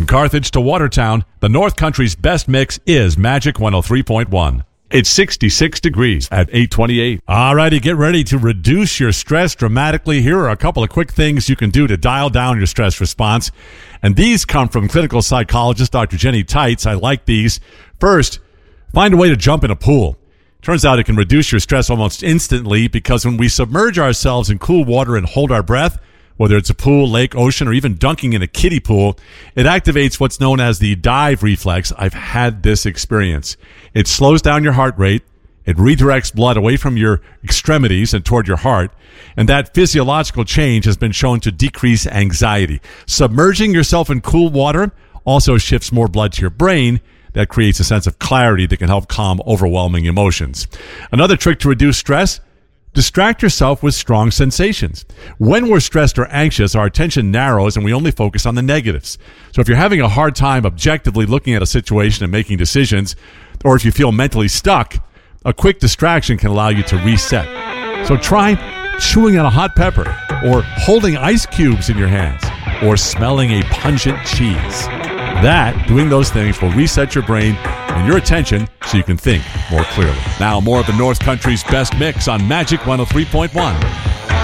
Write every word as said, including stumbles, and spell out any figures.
From Carthage to Watertown, the North Country's best mix is Magic one oh three point one. It's sixty-six degrees at eight twenty-eight. All righty, get ready to reduce your stress dramatically. Here are a couple of quick things you can do to dial down your stress response. And these come from clinical psychologist Doctor Jenny Tights. I like these. First, find a way to jump in a pool. Turns out it can reduce your stress almost instantly because when we submerge ourselves in cool water and hold our breath, whether it's a pool, lake, ocean, or even dunking in a kiddie pool, it activates what's known as the dive reflex. I've had this experience. It slows down your heart rate. It redirects blood away from your extremities and toward your heart. And that physiological change has been shown to decrease anxiety. Submerging yourself in cool water also shifts more blood to your brain. That creates a sense of clarity that can help calm overwhelming emotions. Another trick to reduce stress: distract yourself with strong sensations. When we're stressed or anxious, our attention narrows and we only focus on the negatives. So if you're having a hard time objectively looking at a situation and making decisions, or if you feel mentally stuck, a quick distraction can allow you to reset. So try chewing on a hot pepper, or holding ice cubes in your hands, or smelling a pungent cheese. That, doing those things, will reset your brain and your attention so you can think more clearly. Now, more of the North Country's best mix on Magic one oh three point one.